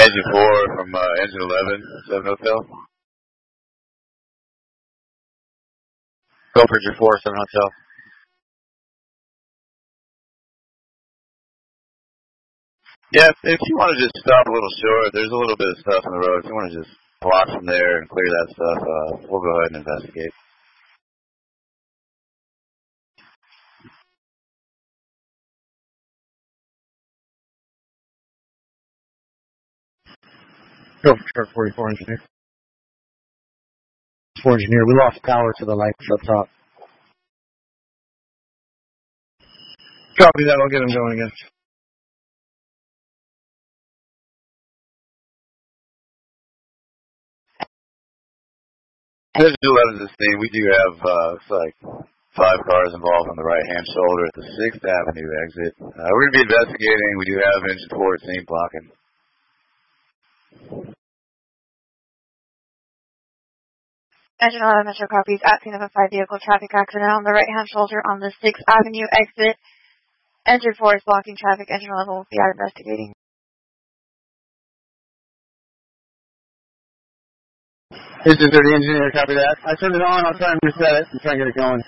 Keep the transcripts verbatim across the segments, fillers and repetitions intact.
Engine four from uh, engine eleven, seven Hotel. Go for engine four, seven Hotel. Yeah, if you want to just stop a little short, there's a little bit of stuff on the road. If you want to just block from there and clear that stuff, uh, we'll go ahead and investigate. Go for truck forty-four, engineer. four engineer, we lost power to the lights up top. Copy that, I'll get him going again. Engine eleven is the scene. We do have, uh, looks like five cars involved on the right-hand shoulder at the sixth Avenue exit. Uh, we're going to be investigating. We do have engine four at scene blocking. Engine eleven, Metro copies, at scene of a five-vehicle traffic accident on the right-hand shoulder on the sixth Avenue exit. Engine four is blocking traffic. Engine eleven will be out investigating. Engine thirty, engineer, copy that. I turned it on, I'll try and reset it and try and get it going.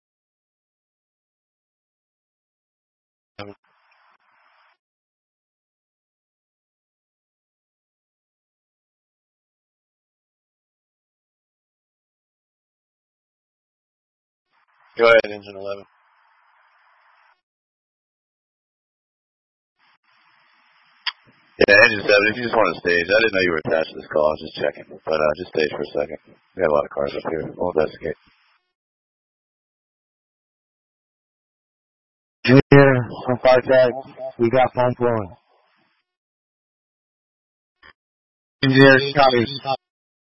Go ahead, engine eleven. Yeah, engine seven, if you just want to stage. I didn't know you were attached to this call. I was just checking. But uh, just stage for a second. We got a lot of cars up here. We'll investigate. Engineer, on five tags, we got phone flowing. Engineer, copy.